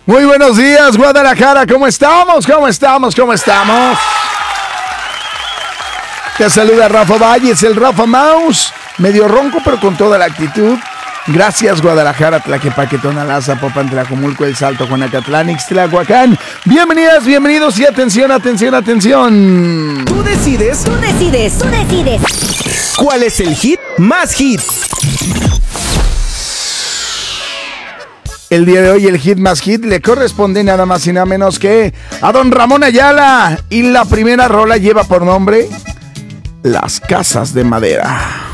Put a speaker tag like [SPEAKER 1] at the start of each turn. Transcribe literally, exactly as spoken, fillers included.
[SPEAKER 1] Muy buenos días, Guadalajara. ¿Cómo estamos? ¿Cómo estamos? ¿Cómo estamos? Te saluda Rafa Valles, el Rafa Mouse. Medio ronco, pero con toda la actitud. Gracias, Guadalajara, Tlaquepaque, Tonalá, Zapopan, Tlajomulco, El Salto, Juanacatlán, Ixtlahuacán. Bienvenidas, bienvenidos y atención, atención, atención.
[SPEAKER 2] Tú decides.
[SPEAKER 3] Tú decides. Tú decides.
[SPEAKER 2] ¿Cuál es el hit más hit?
[SPEAKER 1] El día de hoy el hit más hit le corresponde nada más y nada menos que a don Ramón Ayala. Y la primera rola lleva por nombre Las Casas de Madera.